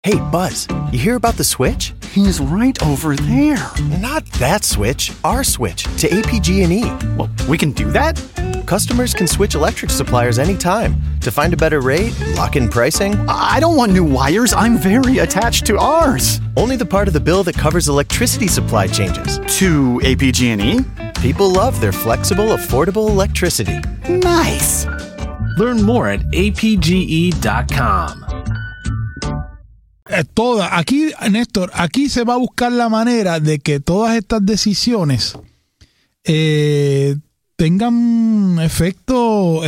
Hey, Buzz, you hear about the switch? He's right over there. Not that switch, our switch to APG&E. Well, we can do that? Customers can switch electric suppliers anytime to find a better rate, lock in pricing. I don't want new wires. I'm very attached to ours. Only the part of the bill that covers electricity supply changes. To APG&E? People love their flexible, affordable electricity. Nice. Learn more at apge.com. Aquí, Néstor, aquí se va a buscar la manera de que todas estas decisiones tengan efecto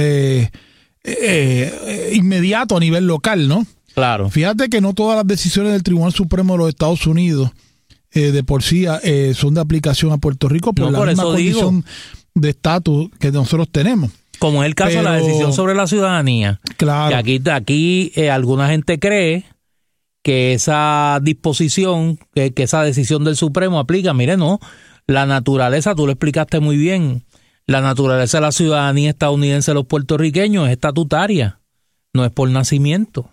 inmediato a nivel local, ¿no? Claro. Fíjate que no todas las decisiones del Tribunal Supremo de los Estados Unidos de por sí son de aplicación a Puerto Rico por la misma condición de estatus que nosotros tenemos. Como es el caso de la decisión sobre la ciudadanía. Claro. Que aquí alguna gente cree que esa disposición, que esa decisión del Supremo aplica. Mire, no, la naturaleza, tú lo explicaste muy bien, la naturaleza de la ciudadanía estadounidense de los puertorriqueños es estatutaria, no es por nacimiento.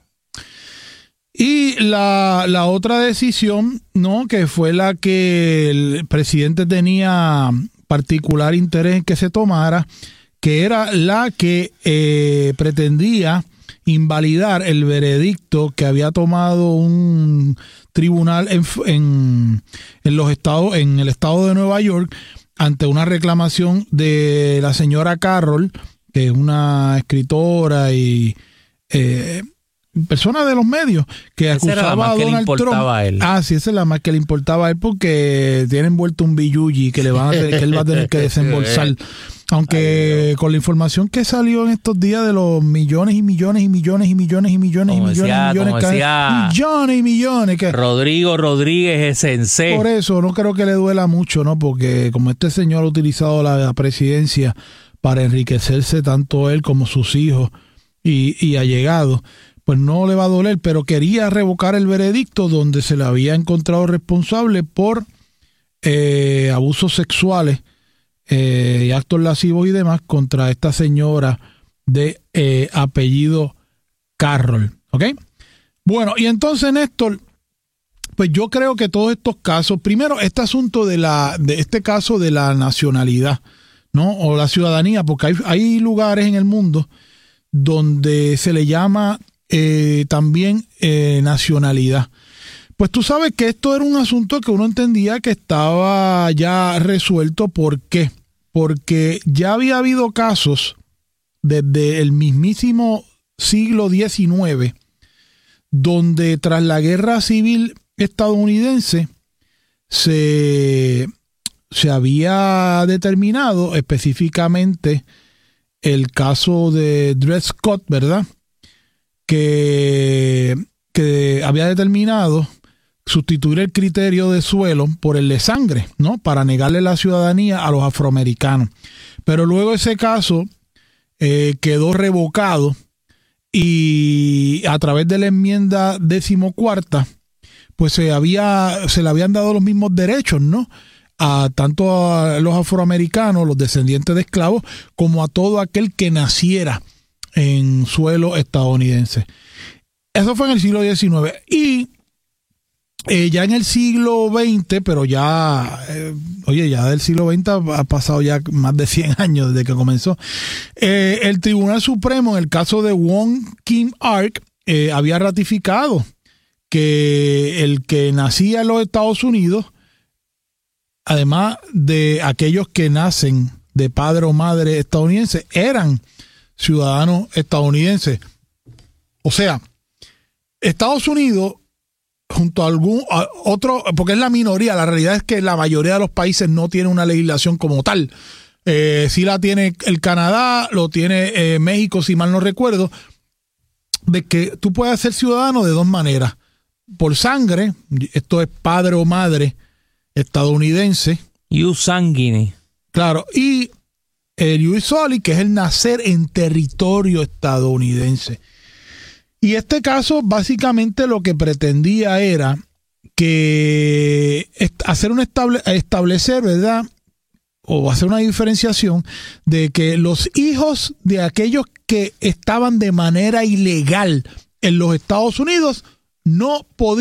Y la otra decisión, ¿no?, que fue la que el presidente tenía particular interés en que se tomara, que era la que pretendía invalidar el veredicto que había tomado un tribunal en los estados, en el estado de Nueva York, ante una reclamación de la señora Carroll, que es una escritora y persona de los medios, que acusaba a Donald Trump. Sí, esa es la más que le importaba a él, porque tiene envuelto un billuyi que él va a tener que desembolsar. Aunque con la información que salió en estos días de los millones y millones y millones y millones y millones y millones que Rodrigo Rodríguez es sensei. Por eso no creo que le duela mucho, ¿no? Porque como este señor ha utilizado la presidencia para enriquecerse tanto él como sus hijos y allegados, pues no le va a doler, pero quería revocar el veredicto donde se le había encontrado responsable por abusos sexuales y actos lascivos y demás contra esta señora de apellido Carroll, ¿ok? Bueno, y entonces, Néstor, pues yo creo que todos estos casos, primero este asunto de este caso de la nacionalidad, ¿no?, o la ciudadanía, porque hay lugares en el mundo donde se le llama también nacionalidad. Pues tú sabes que esto era un asunto que uno entendía que estaba ya resuelto. ¿Por qué? Porque ya había habido casos desde el mismísimo siglo XIX donde tras la guerra civil estadounidense se había determinado, específicamente el caso de Dred Scott, ¿verdad?, que había determinado sustituir el criterio de suelo por el de sangre, ¿no?, para negarle la ciudadanía a los afroamericanos. Pero luego ese caso quedó revocado y a través de la enmienda 14ª, pues se le habían dado los mismos derechos, ¿no?, tanto a los afroamericanos, los descendientes de esclavos, como a todo aquel que naciera en suelo estadounidense. Eso fue en el siglo XIX. Y ya en el siglo XX, pero ya del siglo XX ha pasado ya más de 100 años desde que comenzó, el Tribunal Supremo, en el caso de Wong Kim Ark, había ratificado que el que nacía en los Estados Unidos, además de aquellos que nacen de padre o madre estadounidense, eran ciudadanos estadounidenses. O sea, Estados Unidos, junto a algún otro, porque es la minoría, la realidad es que la mayoría de los países no tienen una legislación como tal. Sí la tiene el Canadá, lo tiene México, si mal no recuerdo, de que tú puedes ser ciudadano de dos maneras: por sangre, esto es padre o madre estadounidense, ius sanguine, claro, y el ius soli, que es el nacer en territorio estadounidense. Y este caso básicamente lo que pretendía era que establecer, ¿verdad?, o hacer una diferenciación de que los hijos de aquellos que estaban de manera ilegal en los Estados Unidos no podía